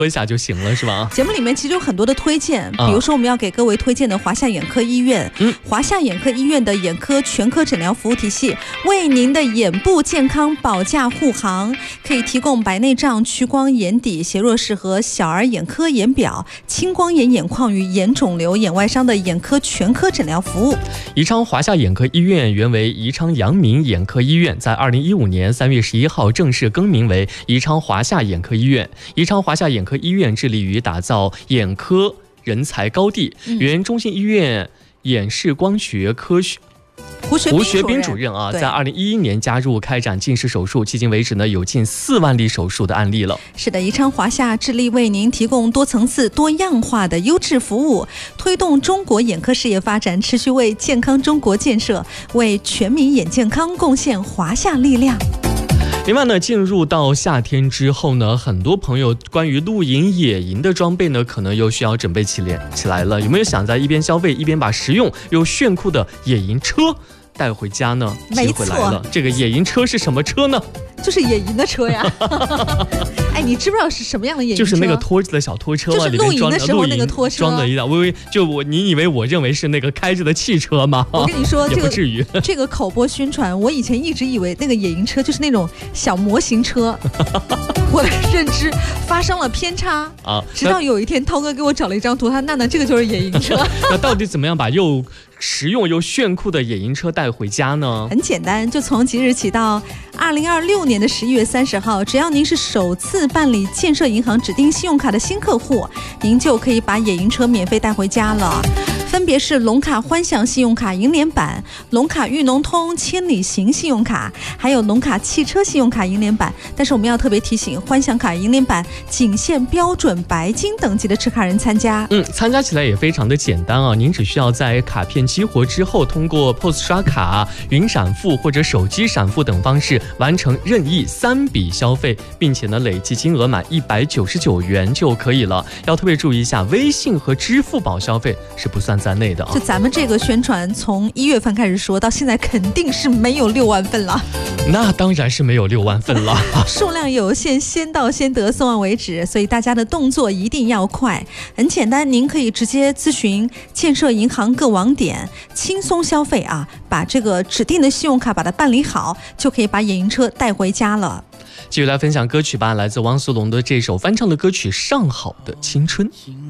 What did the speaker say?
喝一下就行了，是吧？ 节目里面其实有很多的推荐，比如说我们要给各位推荐的华夏眼科医院，华夏眼科医院的眼科全科诊疗服务体系，为您的眼部健康保驾护航，可以提供白内障、屈光、眼底、斜弱视和小儿眼科眼表、青光眼、眼眶与眼肿瘤、眼外伤的眼科全科诊疗服务。 宜昌华夏眼科医院原为宜昌阳明眼科医院，在2015年3月11号正式更名为宜昌华夏眼科医院。宜昌华夏眼科医院致力于打造眼科人才高地。原中信医院眼视光学科学胡学斌主任在2011年加入开展近视手术，迄今为止呢有近4万例手术的案例了。 是的，宜昌华夏致力为您提供多层次、多样化的优质服务，推动中国眼科事业发展，持续为健康中国建设、为全民眼健康贡献华夏力量。 另外呢，进入到夏天之后呢，很多朋友关于露营、野营的装备呢，可能又需要准备起来了。有没有想在一边消费一边把实用又炫酷的野营车带回家呢？ 没错， 这个野营车是什么车呢？ 就是野营的车呀。哎，你知不知道是什么样的野营车？ 就是那个拖着的小拖车， 就是露营的时候那个拖车， 装的一辆微微，你以为我认为是那个开着的汽车吗？ 我跟你说， 也不至于。 这个口播宣传，我以前一直以为那个野营车就是那种小模型车，我的认知发生了偏差啊！直到有一天，涛哥给我找了一张图，他娜娜这个就是野营车。 那到底怎么样把又实用又炫酷的野营车带回家呢？ 很简单，就从即日起到2026年的11月30号，只要您是首次办理建设银行指定信用卡的新客户，您就可以把野营车免费带回家了。分别是龙卡欢享信用卡银联版、龙卡裕农通千里行信用卡，还有龙卡汽车信用卡银联版。但是我们要特别提醒，欢享卡银联版仅限标准白金等级的持卡人参加。 参加起来也非常的简单啊，您只需要在卡片激活之后，通过 POS 刷卡、云闪付或者手机闪付等方式完成任意3笔消费，并且呢累计金额满199元就可以了。要特别注意一下，微信和支付宝消费是不算在内的啊。 就咱们这个宣传从1月份开始说到现在，肯定是没有6万份了。 那当然是没有6万份了， 数量有限，先到先得，送完为止，所以大家的动作一定要快。很简单，您可以直接咨询建设银行各网点，轻松消费啊，把这个指定的信用卡把它办理好，就可以把野营车带回家了。 继续来分享歌曲吧，来自汪苏泷的这首翻唱的歌曲《上好的青春》。